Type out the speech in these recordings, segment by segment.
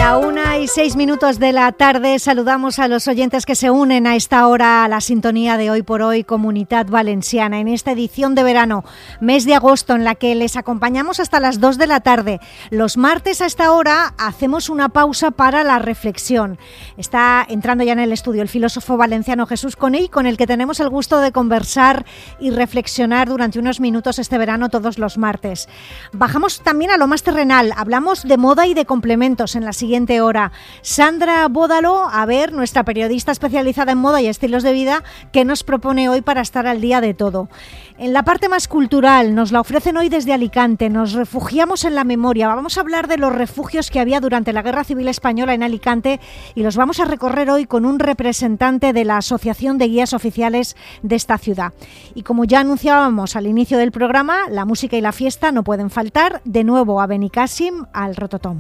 La 1:06 de la tarde, saludamos a los oyentes que se unen a esta hora a la sintonía de Hoy por Hoy Comunitat Valenciana, en esta edición de verano, mes de agosto, en la que les acompañamos hasta las 2 de la tarde. Los martes a esta hora hacemos una pausa para la reflexión. Está entrando ya en el estudio el filósofo valenciano Jesús Conell, con el que tenemos el gusto de conversar y reflexionar durante unos minutos este verano todos los martes. Bajamos también a lo más terrenal, hablamos de moda y de complementos en la siguiente hora. Sandra Bódalo, nuestra periodista especializada en moda y estilos de vida, que nos propone hoy para estar al día de todo. En la parte más cultural nos la ofrecen hoy desde Alicante, nos refugiamos en la memoria, vamos a hablar de los refugios que había durante la Guerra Civil Española en Alicante y los vamos a recorrer hoy con un representante de la Asociación de Guías Oficiales de esta ciudad. Y como ya anunciábamos al inicio del programa, la música y la fiesta no pueden faltar. De nuevo a Benicàssim, al Rototom.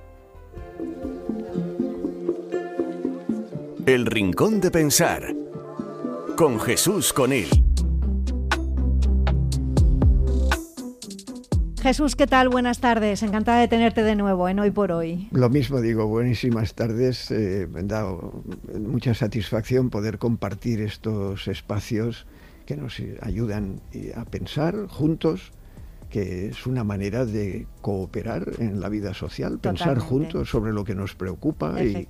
El Rincón de Pensar, con Jesús Conell. Jesús, ¿qué tal? Buenas tardes. Encantada de tenerte de nuevo en Hoy por Hoy. Lo mismo digo, buenísimas tardes. Me ha dado mucha satisfacción poder compartir estos espacios que nos ayudan a pensar juntos, que es una manera de cooperar en la vida social, pensar juntos sobre lo que nos preocupa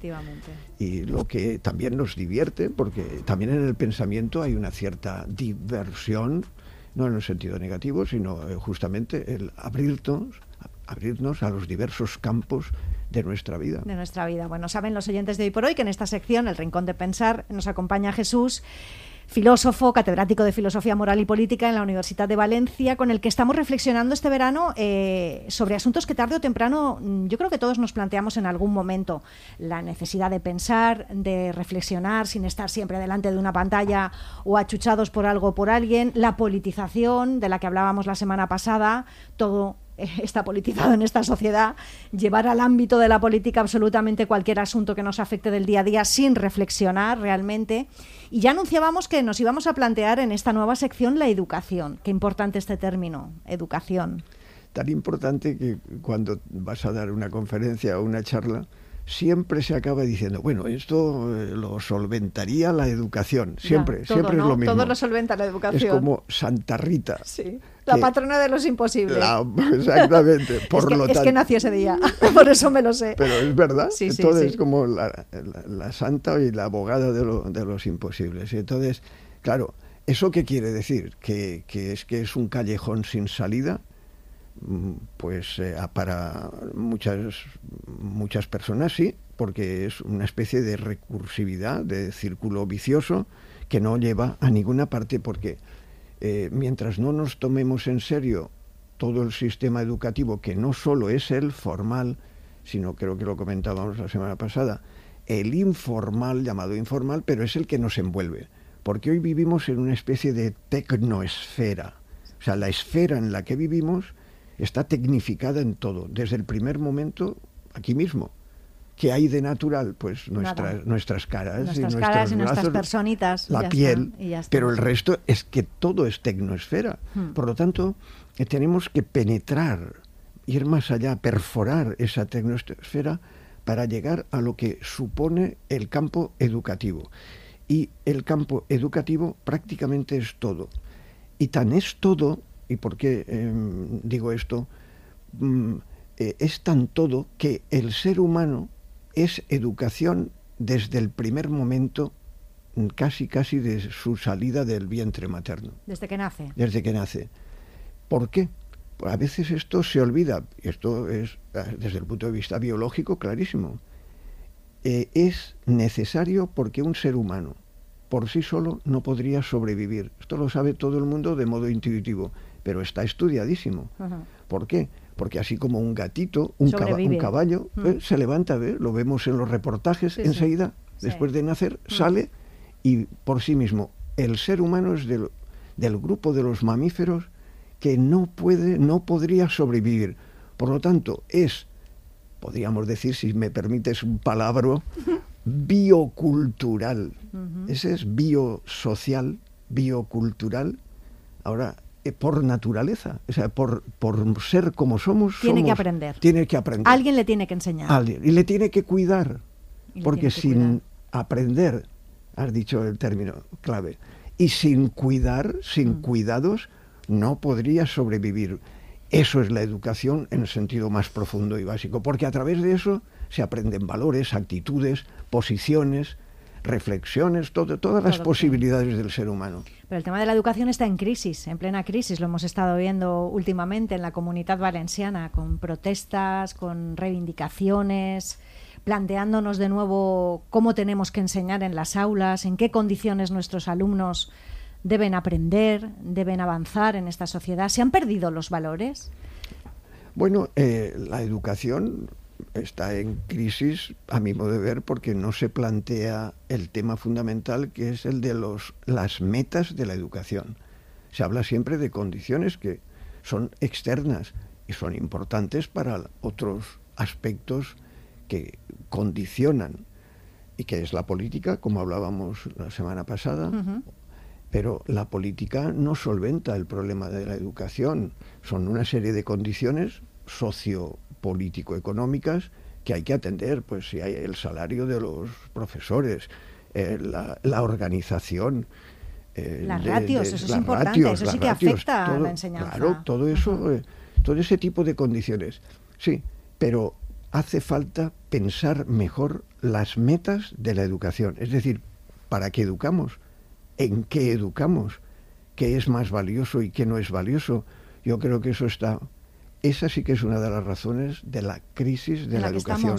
y lo que también nos divierte, porque también en el pensamiento hay una cierta diversión, no en el sentido negativo, sino justamente el abrirnos a los diversos campos de nuestra vida. De nuestra vida. Bueno, saben los oyentes de Hoy por Hoy que en esta sección, El Rincón de Pensar, nos acompaña Jesús, filósofo, catedrático de Filosofía Moral y Política en la Universidad de Valencia, con el que estamos reflexionando este verano sobre asuntos que tarde o temprano yo creo que todos nos planteamos en algún momento. La necesidad de pensar, de reflexionar sin estar siempre delante de una pantalla o achuchados por algo o por alguien, la politización de la que hablábamos la semana pasada, todo está politizado en esta sociedad, llevar al ámbito de la política absolutamente cualquier asunto que nos afecte del día a día sin reflexionar realmente. Y ya anunciábamos que nos íbamos a plantear en esta nueva sección la educación. Qué importante este término, educación. Tan importante que cuando vas a dar una conferencia o una charla, siempre se acaba diciendo, bueno, esto lo solventaría la educación. Siempre es lo mismo. Todo lo solventa la educación. Es como Santa Rita. Sí. La patrona de los imposibles. Exactamente. Es que nació ese día, por eso me lo sé. Pero es verdad. Sí, entonces es como la santa y la abogada de los imposibles. Y entonces, claro, ¿eso qué quiere decir? Que es un callejón sin salida. Pues para muchas personas sí, porque es una especie de recursividad, de círculo vicioso que no lleva a ninguna parte, porque mientras no nos tomemos en serio todo el sistema educativo, que no solo es el formal, sino, creo que lo comentábamos la semana pasada, el informal, llamado informal, pero es el que nos envuelve, porque hoy vivimos en una especie de tecnoesfera. O sea, la esfera en la que vivimos está tecnificada en todo, desde el primer momento, aquí mismo. ¿Qué hay de natural? Pues nuestras caras, nuestras caras y brazos, nuestras personitas, la piel, pero el resto es que todo es tecnoesfera. Por lo tanto, tenemos que penetrar, ir más allá, perforar esa tecnoesfera para llegar a lo que supone el campo educativo. Y el campo educativo prácticamente es todo. Y tan es todo, ¿y por qué digo esto? Es tan todo que el ser humano es educación desde el primer momento, casi de su salida del vientre materno. Desde que nace. Desde que nace. ¿Por qué? Pues a veces esto se olvida, y esto es, desde el punto de vista biológico, clarísimo. Es necesario porque un ser humano por sí solo no podría sobrevivir. Esto lo sabe todo el mundo de modo intuitivo, pero está estudiadísimo. ¿Por qué? Porque así como un gatito, un caballo, se levanta, lo vemos en los reportajes, enseguida, después de nacer, sale y por sí mismo. El ser humano es del grupo de los mamíferos que no podría sobrevivir. Por lo tanto, podríamos decir, si me permites un palabra, biocultural. Ese es biosocial, biocultural. Ahora, por naturaleza, o sea, por ser como somos. Tiene que aprender. Tiene que aprender. Alguien le tiene que enseñar. Alguien. Y le tiene que cuidar. Porque sin aprender, has dicho el término clave, y sin cuidar, sin cuidados, no podría sobrevivir. Eso es la educación en el sentido más profundo y básico, porque a través de eso se aprenden valores, actitudes, posiciones, reflexiones, todas las posibilidades del ser humano. Pero el tema de la educación está en crisis, en plena crisis. Lo hemos estado viendo últimamente en la Comunitat Valenciana, con protestas, con reivindicaciones, planteándonos de nuevo cómo tenemos que enseñar en las aulas, en qué condiciones nuestros alumnos deben aprender, deben avanzar en esta sociedad. ¿Se han perdido los valores? Bueno, la educación está en crisis, a mi modo de ver, porque no se plantea el tema fundamental, que es el de las metas de la educación. Se habla siempre de condiciones que son externas y son importantes para otros aspectos que condicionan, y que es la política, como hablábamos la semana pasada. Pero la política no solventa el problema de la educación. Son una serie de condiciones sociopolítico-económicas que hay que atender. Pues si hay el salario de los profesores, la organización, las ratios, eso es importante, eso sí que afecta a la enseñanza. Claro, todo eso, todo ese tipo de condiciones. Sí, pero hace falta pensar mejor las metas de la educación. Es decir, ¿para qué educamos? ¿En qué educamos? ¿Qué es más valioso y qué no es valioso? Yo creo que esa sí que es una de las razones de la crisis de la educación.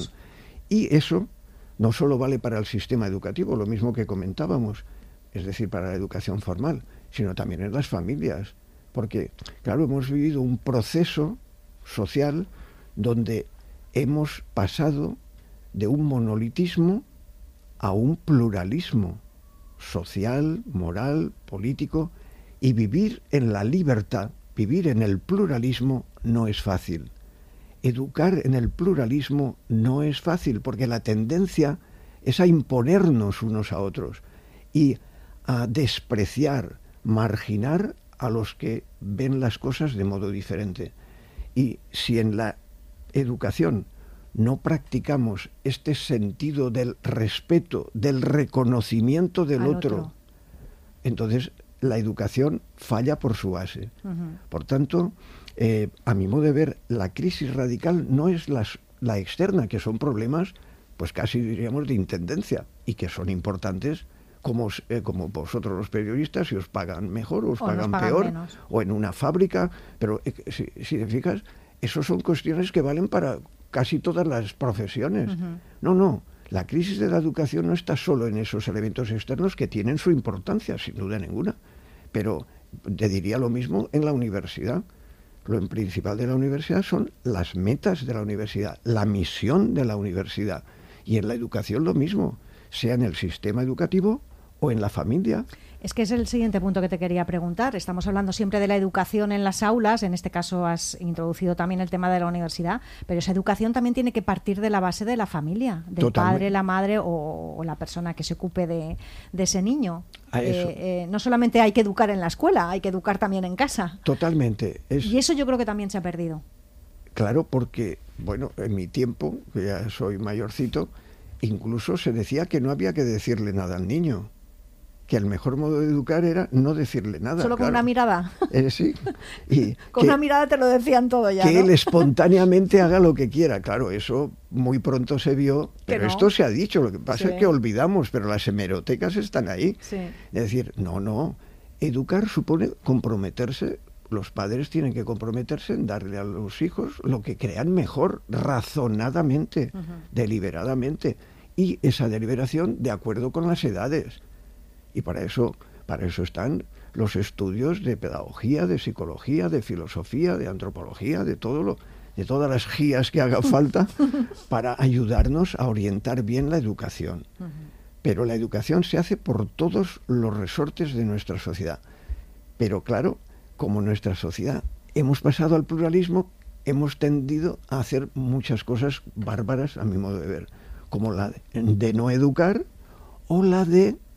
Y eso no solo vale para el sistema educativo, lo mismo que comentábamos, es decir, para la educación formal, sino también en las familias. Porque, claro, hemos vivido un proceso social donde hemos pasado de un monolitismo a un pluralismo social, moral, político, y vivir en la libertad, vivir en el pluralismo no es fácil. Educar en el pluralismo no es fácil, porque la tendencia es a imponernos unos a otros y a despreciar, marginar a los que ven las cosas de modo diferente. Y si en la educación no practicamos este sentido del respeto, del reconocimiento del otro, entonces la educación falla por su base. Por tanto, a mi modo de ver, la crisis radical no es la externa, que son problemas, pues casi diríamos de intendencia, y que son importantes, como vosotros los periodistas, si os pagan mejor o os pagan peor, menos, o en una fábrica, pero si te fijas, eso son cuestiones que valen para casi todas las profesiones. No, la crisis de la educación no está solo en esos elementos externos, que tienen su importancia, sin duda ninguna, pero te diría lo mismo en la universidad. Lo principal de la universidad son las metas de la universidad, la misión de la universidad, y en la educación lo mismo, sea en el sistema educativo o en la familia. Es que es el siguiente punto que te quería preguntar. Estamos hablando siempre de la educación en las aulas, en este caso has introducido también el tema de la universidad, pero esa educación también tiene que partir de la base de la familia, del Totalmente. padre, la madre o la persona que se ocupe de ese niño. A eso. No solamente hay que educar en la escuela, hay que educar también en casa. Totalmente. Y eso yo creo que también se ha perdido. Claro, porque, bueno, en mi tiempo, que ya soy mayorcito, incluso se decía que no había que decirle nada al niño, que el mejor modo de educar era no decirle nada. Solo con una mirada. Sí. Y con una mirada te lo decían todo ya, que ¿no? él espontáneamente haga lo que quiera. Claro, eso muy pronto se vio, pero no. Esto se ha dicho. Lo que pasa Sí. es que olvidamos, pero las hemerotecas están ahí. Sí. Es decir, no. Educar supone comprometerse. Los padres tienen que comprometerse en darle a los hijos lo que crean mejor, razonadamente, deliberadamente. Y esa deliberación de acuerdo con las edades. Y para eso están los estudios de pedagogía, de psicología, de filosofía, de antropología, de todas las guías que haga falta para ayudarnos a orientar bien la educación. Pero la educación se hace por todos los resortes de nuestra sociedad. Pero claro, como nuestra sociedad hemos pasado al pluralismo, hemos tendido a hacer muchas cosas bárbaras, a mi modo de ver, como la de no educar o la de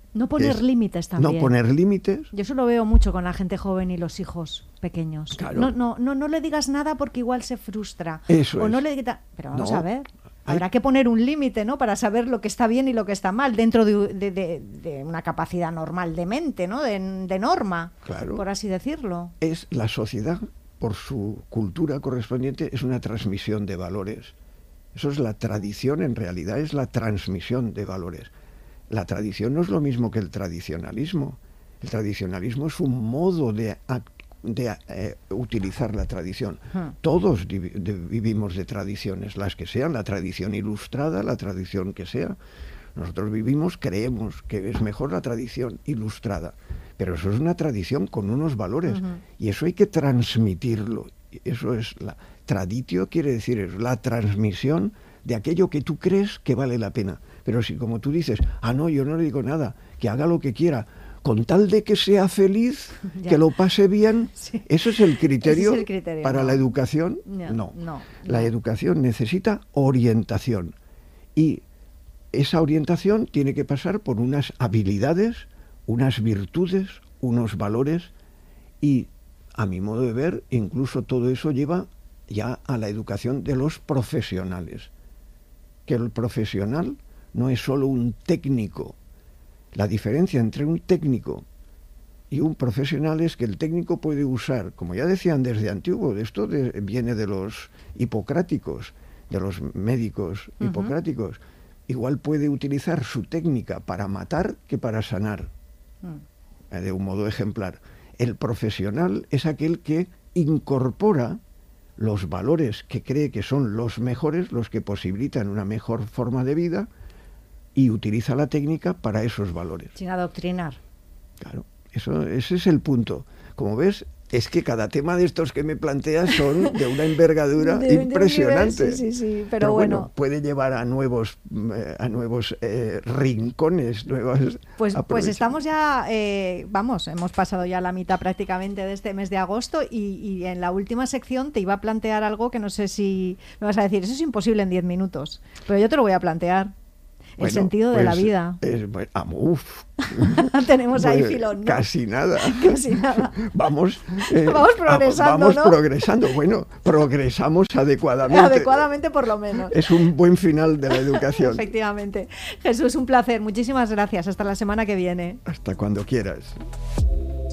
No poner límites también. No poner límites. Yo eso lo veo mucho con la gente joven y los hijos pequeños. Claro. No le digas nada porque igual se frustra. Eso o es. no le digas... Pero vamos No. a ver. Habrá que poner un límite, ¿no? Para saber lo que está bien y lo que está mal dentro de una capacidad normal de mente, ¿no? De norma, Claro. por así decirlo. Es la sociedad, por su cultura correspondiente, es una transmisión de valores. Eso es la tradición, en realidad es la transmisión de valores. La tradición no es lo mismo que el tradicionalismo. El tradicionalismo es un modo de utilizar la tradición. Todos vivimos de tradiciones, las que sean, la tradición ilustrada, la tradición que sea. Nosotros creemos que es mejor la tradición ilustrada, pero eso es una tradición con unos valores y eso hay que transmitirlo. Eso es traditio, quiere decir es la transmisión de aquello que tú crees que vale la pena. Pero si como tú dices, no, yo no le digo nada, que haga lo que quiera, con tal de que sea feliz, que lo pase bien, sí. ¿Eso es el criterio, Ese es el criterio para no. la educación? No. La educación necesita orientación y esa orientación tiene que pasar por unas habilidades, unas virtudes, unos valores y, a mi modo de ver, incluso todo eso lleva ya a la educación de los profesionales. Que el profesional no es solo un técnico. La diferencia entre un técnico y un profesional es que el técnico puede usar, como ya decían desde antiguo, esto viene de los hipocráticos, de los médicos hipocráticos, igual puede utilizar su técnica para matar que para sanar, de un modo ejemplar. El profesional es aquel que incorpora los valores que cree que son los mejores, los que posibilitan una mejor forma de vida, y utiliza la técnica para esos valores. Sin adoctrinar. Claro, ese es el punto. Como ves, es que cada tema de estos que me planteas son de una envergadura impresionante. De un nivel, sí, pero bueno, puede llevar a nuevos rincones, nuevas. Pues estamos ya, hemos pasado ya la mitad prácticamente de este mes de agosto y en la última sección te iba a plantear algo que no sé si me vas a decir, eso es imposible en 10 minutos, pero yo te lo voy a plantear. El sentido de la vida. Tenemos ahí filón, ¿no? Casi nada. Casi nada. Vamos progresando, ¿no? Progresando. Bueno, progresamos adecuadamente. Adecuadamente, por lo menos. Es un buen final de la educación. Efectivamente. Jesús, un placer. Muchísimas gracias. Hasta la semana que viene. Hasta cuando quieras.